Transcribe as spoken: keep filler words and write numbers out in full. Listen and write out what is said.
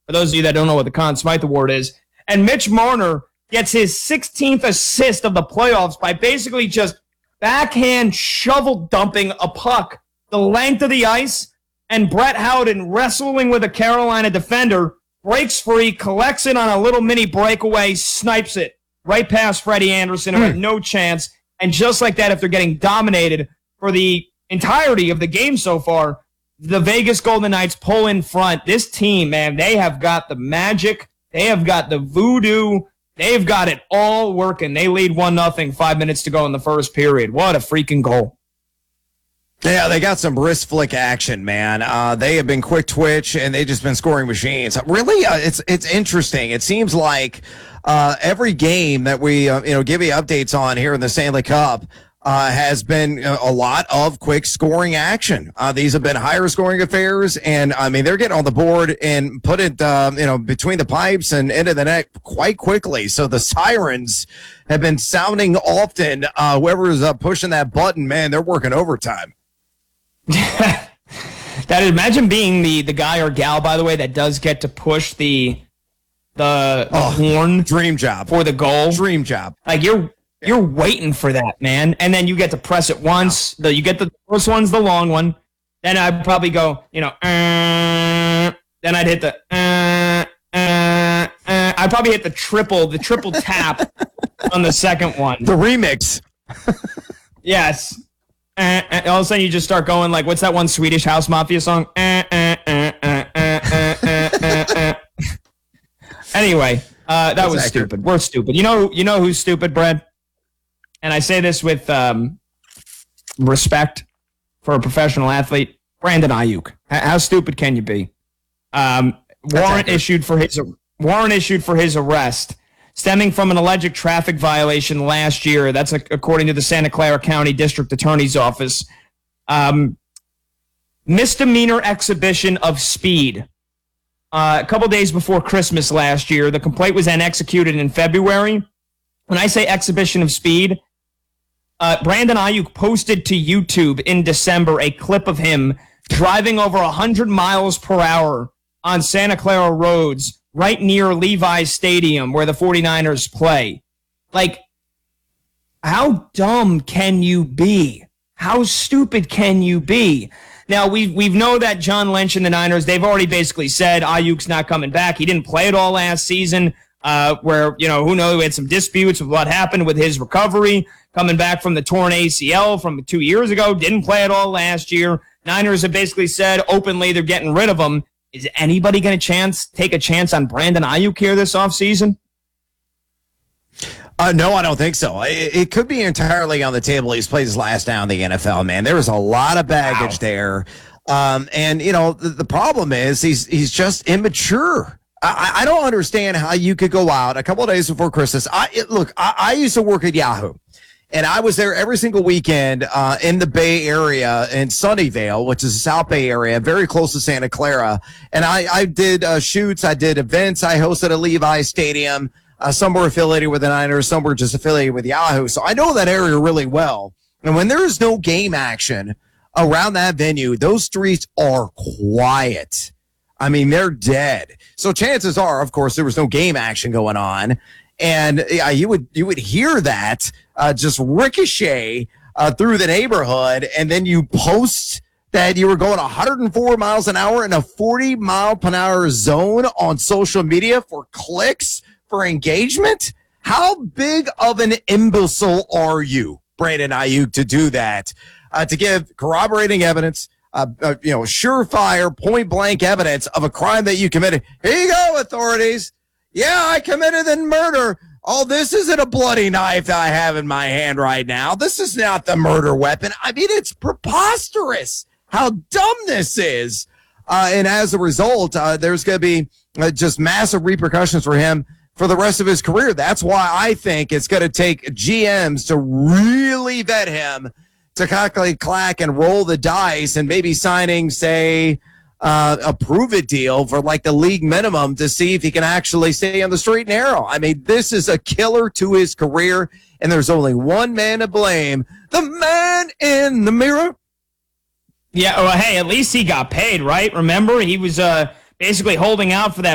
for those of you that don't know what the Conn Smythe Award is. And Mitch Marner gets his sixteenth assist of the playoffs by basically just backhand shovel dumping a puck the length of the ice, and Brett Howden, wrestling with a Carolina defender, breaks free, collects it on a little mini breakaway, snipes it right past Freddie Anderson, who had no chance. And just like that, after getting dominated for the entirety of the game so far, the Vegas Golden Knights pull in front. This team, man, they have got the magic. They have got the voodoo. They've got it all working. They lead one nothing, five minutes to go in the first period. What a freaking goal. Yeah, they got some wrist flick action, man. Uh, they have been quick twitch, and they've just been scoring machines. Really, uh, it's it's interesting. It seems like uh, every game that we uh, you know give you updates on here in the Stanley Cup uh, has been a lot of quick scoring action. Uh, these have been higher scoring affairs, and I mean they're getting on the board and put it uh, you know between the pipes and into the net quite quickly. So the sirens have been sounding often. Uh, whoever's uh, pushing that button, man, they're working overtime. That imagine being the the guy or gal, by the way, that does get to push the the, the oh, horn dream job for the goal. Dream job. Like you're you're waiting for that, man, and then you get to press it once. The you get the first one's the long one. Then I'd probably go, you know, uh, then I'd hit the uh, uh, uh, I'd probably hit the triple the triple tap on the second one. The remix. Yes. Uh, uh, all of a sudden, you just start going like, what's that one Swedish House Mafia song? Uh, uh, uh, uh, uh, uh, uh, uh. Anyway, uh, that That's was accurate. stupid. We're stupid. You know, you know who's stupid, Brad? And I say this with um, respect for a professional athlete, Brandon Ayuk. H- how stupid can you be? Um, warrant accurate. issued for his warrant issued for his arrest, stemming from an alleged traffic violation last year. That's according to the Santa Clara County District Attorney's Office. Um, misdemeanor exhibition of speed. Uh, a couple days before Christmas last year, the complaint was then executed in February. When I say exhibition of speed, uh, Brandon Ayuk posted to YouTube in December a clip of him driving over one hundred miles per hour on Santa Clara roads, right near Levi's Stadium where the 49ers play. Like, how dumb can you be? How stupid can you be? Now, we we know that John Lynch and the Niners, they've already basically said Ayuk's not coming back. He didn't play it all last season, uh, where, you know, who knows, we had some disputes with what happened with his recovery, coming back from the torn A C L from two years ago, didn't play it all last year. Niners have basically said openly they're getting rid of him. Is anybody going to chance take a chance on Brandon Ayuk here this offseason? Uh, no, I don't think so. It, it could be entirely on the table. He's played his last down in the N F L, man. There was a lot of baggage wow. there. Um, and, you know, the, the problem is he's he's just immature. I, I don't understand how you could go out a couple of days before Christmas. I it, Look, I, I used to work at Yahoo. And I was there every single weekend uh, in the Bay Area in Sunnyvale, which is the South Bay area, very close to Santa Clara. And I, I did uh, shoots. I did events. I hosted a Levi Stadium. Uh, some were affiliated with the Niners. Some were just affiliated with Yahoo. So I know that area really well. And when there is no game action around that venue, those streets are quiet. I mean, they're dead. So chances are, of course, there was no game action going on. And yeah, you would you would hear that uh, just ricochet uh, through the neighborhood, and then you post that you were going one hundred four miles an hour in a forty mile per hour zone on social media for clicks, for engagement. How big of an imbecile are you, Brandon Ayuk, to do that? Uh, to give corroborating evidence, uh, uh, you know, surefire, point blank evidence of a crime that you committed. Here you go, authorities. Yeah, I committed a murder. Oh, this isn't a bloody knife that I have in my hand right now. This is not the murder weapon. I mean, it's preposterous how dumb this is. Uh, and as a result, uh, there's going to be uh, just massive repercussions for him for the rest of his career. That's why I think it's going to take G Ms to really vet him, to calculate, clack, and roll the dice, and maybe signing, say, Uh, a prove-it deal for like the league minimum to see if he can actually stay on the straight and narrow. I mean, this is a killer to his career, and there's only one man to blame: the man in the mirror. Yeah, well, hey, at least he got paid, right? Remember, he was uh, basically holding out for that